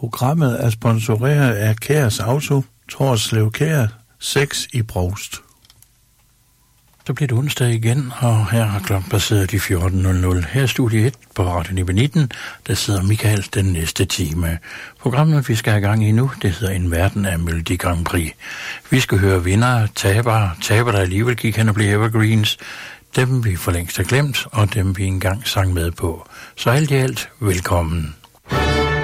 Programmet er sponsoreret af Kærs Auto, Torslev Kær, 6 i Brovst. Så bliver det onsdag igen, og her har klokken passeret de 14.00. Her er studie 1 på Radio 19, der sidder Michael den næste time. Programmet, vi skal have gang i nu, det hedder En Verden af Melodi Grand Prix. Vi skal høre vindere, tabere, der alligevel gik hen og blev evergreens, dem vi for længst har glemt, og dem vi engang sang med på. Så alt i alt, velkommen.